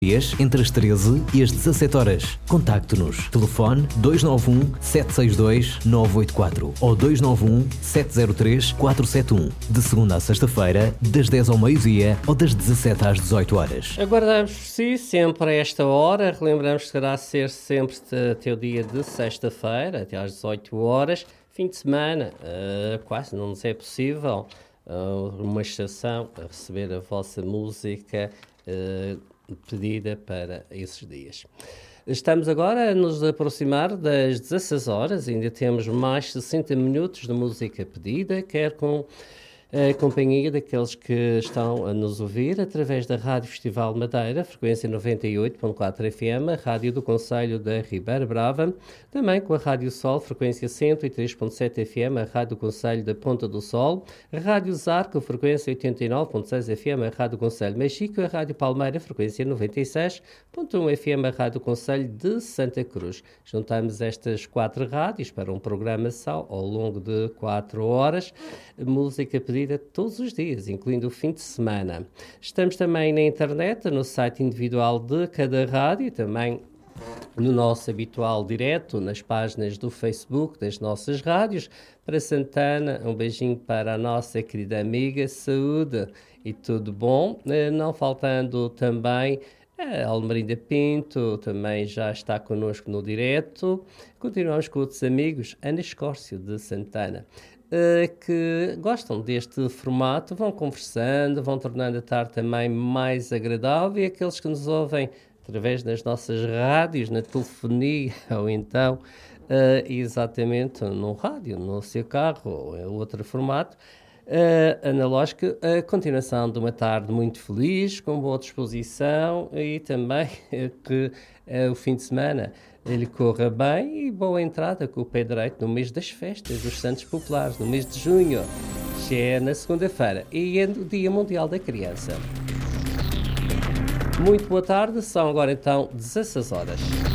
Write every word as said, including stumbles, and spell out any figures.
Dias entre as treze e as dezassete horas. Contacte-nos. Telefone dois nove um, sete seis dois, nove oito quatro ou dois nove um, sete zero três, quatro sete um. De segunda a sexta-feira, das dez ao meio-dia ou das dezassete às dezoito horas. Aguardamos por si sempre a esta hora. Relembramos que será ser sempre até o dia de sexta-feira, até às dezoito horas. Fim de semana, uh, quase não nos é possível uh, uma estação a receber a vossa música uh, pedida para esses dias. Estamos agora a nos aproximar das dezasseis horas, ainda temos mais sessenta minutos de música pedida, quer com a companhia daqueles que estão a nos ouvir através da Rádio Festival Madeira, frequência noventa e oito ponto quatro F M, a Rádio do Concelho da Ribeira Brava, também com a Rádio Sol, frequência cento e três ponto sete F M, a Rádio do Concelho da Ponta do Sol, a Rádio Zarco, frequência oitenta e nove ponto seis F M, a Rádio do Concelho de Mexico, a Rádio Palmeira, frequência noventa e seis ponto um F M, a Rádio do Concelho de Santa Cruz. Juntamos estas quatro rádios para um programa só ao longo de quatro horas, música pedida todos os dias, incluindo o fim de semana. Estamos também na internet, no site individual de cada rádio, também no nosso habitual direto, nas páginas do Facebook das nossas rádios. Para Santana, um beijinho para a nossa querida amiga, saúde e tudo bom. Não faltando também a Almerinda Pinto, também já está connosco no direto. Continuamos com outros amigos, Ana Escórcio de Santana, que gostam deste formato, vão conversando, vão tornando a tarde também mais agradável, e aqueles que nos ouvem através das nossas rádios, na telefonia, ou então uh, exatamente no rádio, no seu carro, ou em outro formato, uh, analógico, a continuação de uma tarde muito feliz, com boa disposição, e também uh, que uh, o fim de semana ele corra bem, e boa entrada com o pé direito no mês das festas dos Santos Populares, no mês de junho, que é na segunda-feira, e é o Dia Mundial da Criança. Muito boa tarde, são agora então dezasseis horas.